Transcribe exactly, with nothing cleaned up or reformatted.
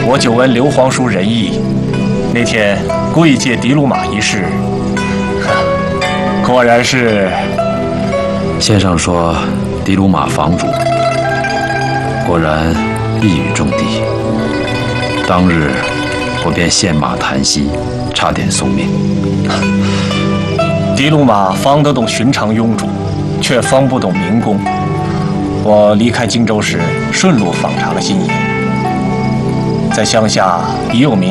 我久闻刘皇叔仁义，那天贵借的卢马一事，果然是。 先生说的卢马房主果然一语中的，当日我便献马谈息，差点送命。 的卢马方得懂寻常庸主，却方不懂民工。我离开荆州时，顺路访查了新野，在乡下已有名